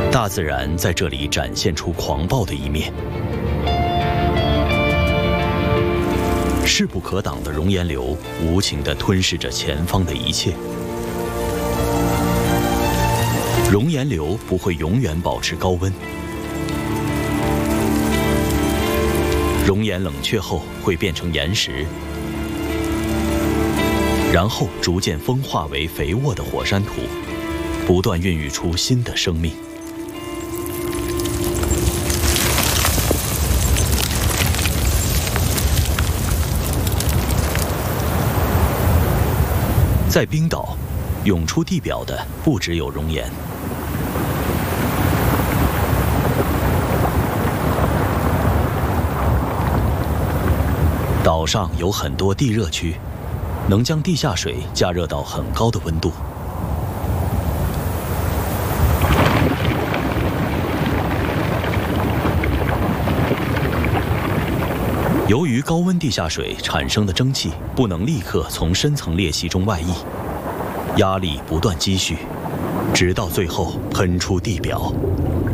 大自然在这里展现出狂暴的一面。势不可挡的熔岩流无情地吞噬着前方的一切。熔岩流不会永远保持高温，熔岩冷却后会变成岩石，然后逐渐风化为肥沃的火山土，不断孕育出新的生命。在冰岛，涌出地表的不只有熔岩。岛上有很多地热区，能将地下水加热到很高的温度。由于高温地下水产生的蒸汽不能立刻从深层裂隙中外溢，压力不断积蓄，直到最后喷出地表。